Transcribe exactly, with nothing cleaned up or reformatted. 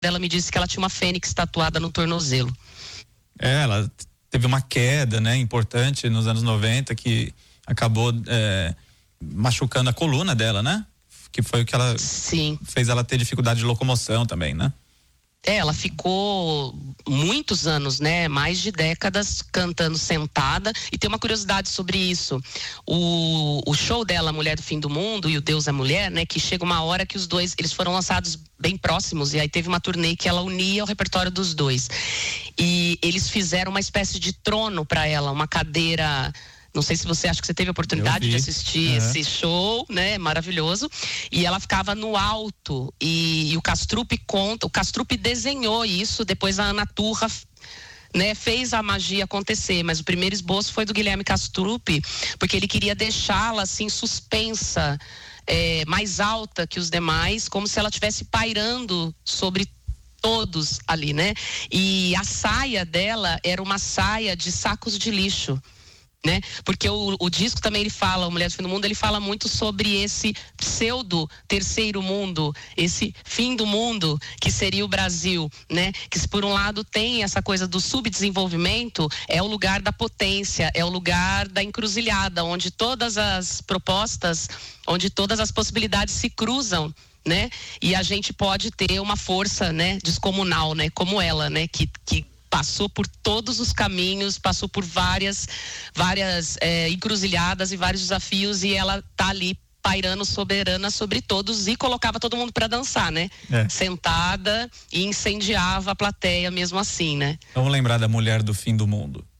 ela me disse que ela tinha uma fênix tatuada no tornozelo. É, ela teve uma queda, né, importante nos anos noventa que acabou é, machucando a coluna dela, né? Que foi o que ela Sim. fez ela ter dificuldade de locomoção também, né? É, ela ficou muitos anos, né? Mais de décadas cantando sentada. E tem uma curiosidade sobre isso. O, o show dela, Mulher do Fim do Mundo e o Deus é Mulher, né? Que chega uma hora que os dois, eles foram lançados bem próximos. E aí teve uma turnê que ela unia o repertório dos dois. E eles fizeram uma espécie de trono para ela, uma cadeira... Não sei se você acha que você teve a oportunidade de assistir uhum. esse show, né? Maravilhoso. E ela ficava no alto. E, e o Castrupe conta, o Castrupe desenhou isso, depois a Ana Turra, né, fez a magia acontecer. Mas o primeiro esboço foi do Guilherme Castrupe, porque ele queria deixá-la assim suspensa, é, mais alta que os demais, como se ela estivesse pairando sobre todos ali, né? E a saia dela era uma saia de sacos de lixo. Né? Porque o, o disco também ele fala, o Mulher do Fim do Mundo, ele fala muito sobre esse pseudo terceiro mundo, esse fim do mundo que seria o Brasil, né? Que se por um lado tem essa coisa do subdesenvolvimento, é o lugar da potência, é o lugar da encruzilhada, onde todas as propostas, onde todas as possibilidades se cruzam, né? E a gente pode ter uma força, né, descomunal, né? Como ela, né? Que, que passou por todos os caminhos, passou por várias, várias é, encruzilhadas e vários desafios, e ela tá ali pairando soberana sobre todos e colocava todo mundo para dançar, né? É. Sentada e incendiava a plateia mesmo assim, né? Vamos lembrar da Mulher do Fim do Mundo.